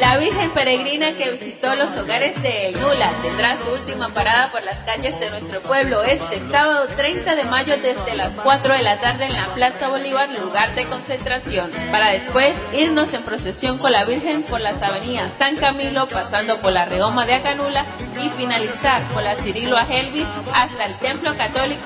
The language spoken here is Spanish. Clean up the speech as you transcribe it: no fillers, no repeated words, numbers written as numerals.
La Virgen Peregrina que visitó los hogares de El Nula tendrá su última parada por las calles de nuestro pueblo este sábado 30 de mayo desde las 4 de la tarde en la Plaza Bolívar, lugar de concentración, para después irnos en procesión con la Virgen por las avenidas San Camilo, pasando por la Redoma de Acanula y finalizar por la Cirilo a Helvis hasta el Templo Católico